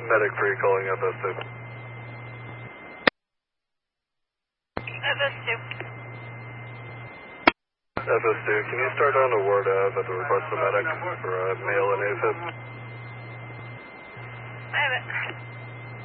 Medic 3 calling FS2. FS2. FS2, can you start on to Ward Ave at the request of medic for a male and AFib? I have it.